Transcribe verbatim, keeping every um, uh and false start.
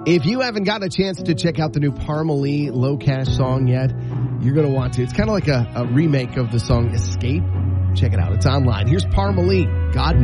If you haven't gotten a chance to check out the new Parmalee Low Cash song yet, you're going to want to. It's kind of like a, a remake of the song Escape. Check it out. It's online. Here's Parmalee, God